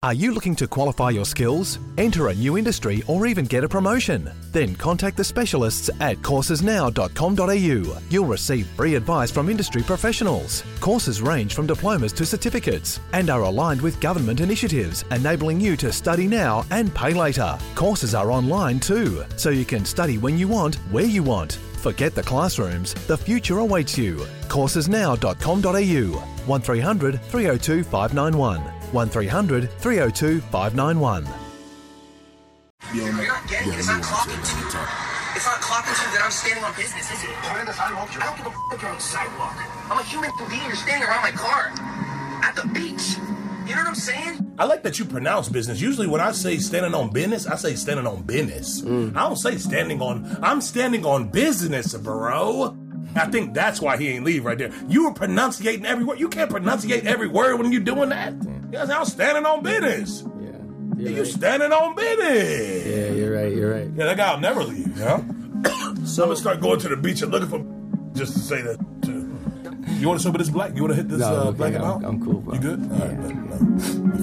Are you looking to qualify your skills, enter a new industry, or even get a promotion? Then contact the specialists at coursesnow.com.au. You'll receive free advice from industry professionals. Courses range from diplomas to certificates and are aligned with government initiatives, enabling you to study now and pay later. Courses are online too, so you can study when you want, where you want. Forget the classrooms. The future awaits you. Coursesnow.com.au. 1300 302 591. 1300 302 591. You're not getting it. It's not clocking to. It's not clocking to that I'm standing on business, is it? You're on the sidewalk. I don't give a f*** if you're on the sidewalk. I'm a human being. You're standing around my car. At the beach. You know what I'm saying? I like that you pronounce business. Usually when I say standing on business, I say standing on business. I don't say I'm standing on business, bro. I think that's why he ain't leave right there. You were pronunciating every word. You can't pronunciate every word when you're doing that. Yes, I'm standing on business. Yeah, you standing on business. Yeah, you're right. Yeah, that guy will never leave, you know? So I'm going to start going to the beach and looking for just to say that, too. You want to show me this black? You want to hit this black amount? I'm cool, bro. You good? Yeah. All right, no.